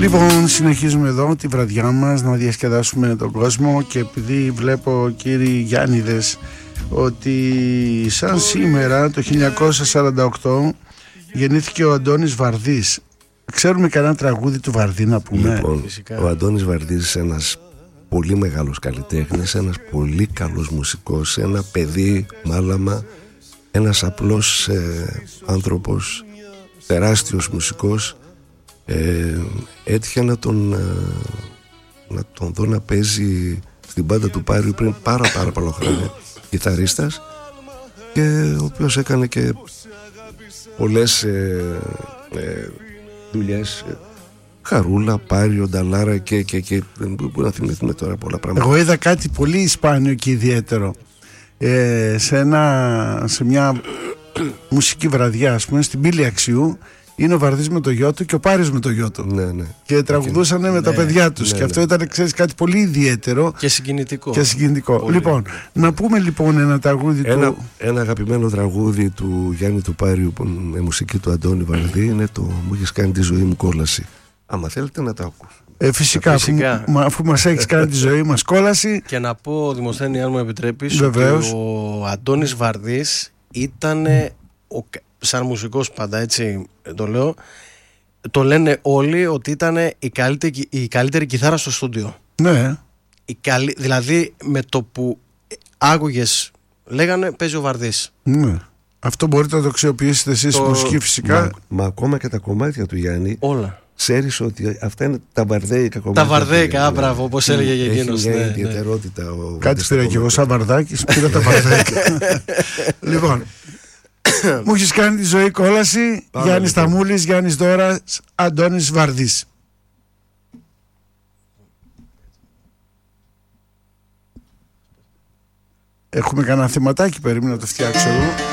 Λοιπόν, συνεχίζουμε εδώ τη βραδιά μας να διασκεδάσουμε τον κόσμο, και επειδή βλέπω, κύριοι Γιάννηδες, ότι σαν σήμερα το 1948 γεννήθηκε ο Αντώνης Βαρδής. Ξέρουμε κανένα τραγούδι του Βαρδή να πούμε? Λοιπόν, φυσικά. Ο Αντώνης Βαρδής, ένας πολύ μεγάλος καλλιτέχνης, ένας πολύ καλός μουσικός, ένα παιδί μάλαμα, ένας απλός άνθρωπος, τεράστιος μουσικός. Έτυχε να τον δω να παίζει στην μπάντα του Πάριου πριν πάρα πολλά χρόνια, κιθαρίστας, και ο οποίος έκανε και πολλές δουλειές, Χαρούλα, Πάριο, Νταλάρα και δεν μπορούμε να θυμηθούμε τώρα πολλά πράγματα. Εγώ είδα κάτι πολύ σπάνιο και ιδιαίτερο σε μια μουσική βραδιά, ας πούμε, στην Πύλη Αξιού. Είναι ο Βαρδής με το γιο του και ο Πάρης με το γιο του. Ναι. Και τραγουδούσαν με τα παιδιά τους. Και αυτό ήταν, ξέρεις, κάτι πολύ ιδιαίτερο και συγκινητικό. Λοιπόν, να πούμε λοιπόν ένα τραγούδι ένα αγαπημένο τραγούδι του Γιάννη του Πάριου με μουσική του Αντώνη Βαρδή είναι το «Μου έχεις κάνει τη ζωή μου κόλαση». Άμα θέλετε να τα ακούσουμε. Φυσικά. Αφού μας έχεις κάνει τη ζωή μας κόλαση. Και να πω, Δημοσθένη, αν μου επιτρέπεις, βεβαίως, ότι ο Αντώνης Βαρδής ήταν σαν μουσικός, πάντα έτσι το λέω, το λένε όλοι ότι ήταν η καλύτερη κιθάρα στο στούντιο. Ναι. Δηλαδή με το που άκουγες λέγανε παίζει ο Βαρδής. Ναι. Αυτό μπορείτε να το αξιοποιήσετε εσείς μουσική, φυσικά. Μα ακόμα και τα κομμάτια του Γιάννη, όλα. Ξέρεις ότι αυτά είναι τα βαρδέικα κομμάτια. Τα βαρδέικα, μπράβο, όπως έλεγε και εκείνος. Έχει μια ιδιαιτερότητα. Κάτι πήρα και εγώ σαν Βαρδάκης, πήρα τα βαρδέικα. Λοιπόν, μου έχεις κάνει τη ζωή κόλαση. Γιάννης Ταμούλης, Γιάννης Δώρας, Αντώνης Βαρδής. Έχουμε κανένα θεματάκι, περίμενα να το φτιάξω εγώ.